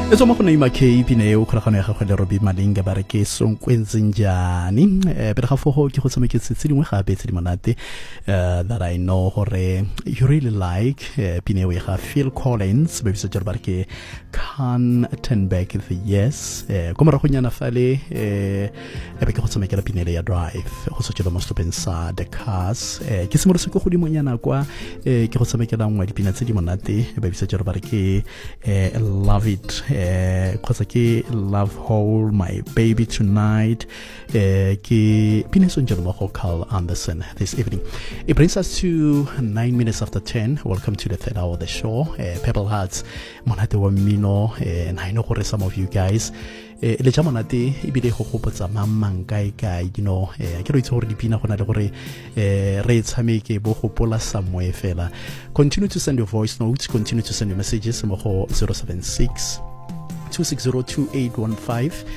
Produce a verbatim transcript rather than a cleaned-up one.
Etso mo go neima K pine o kgolagano ya gagwe le Robbie Malinga ba re ke sonkwetseng jani eh pele ga fogo ke go tsameketse tse dingwe gape tse di monate uh, that I know gore you really like uh, pine o ya ga Phil Collins ba bitsa jalo ba re ke Can't Turn Back the Yes eh go mara go nyana fale eh e be ke go tsamekela pine ya Drive go tsotse mo stopeng sa The Cars eh ke semolo se go godimo nyana kwa eh ke go tsamekela ngwa dipina tse di monate ba bitsa jalo ba re ke eh Love It eh kgotsa ke Love Hold My Baby Tonight eh ke pineso njalo mo go Carl Anderson this evening. It brings us to nine minutes after ten. Welcome to the third hour of the show. eh Purple Hearts monate wa mmino eh and I know gore some of you guys eh le jamonate ibile go gopotsa mamang kai kai you know eh ke re itse gore dipina gona le gore eh re tshameke bo gopola somewhere fela. Continue to send your voice notes, continue to send your messages mo go zero seven six two six zero two eight one five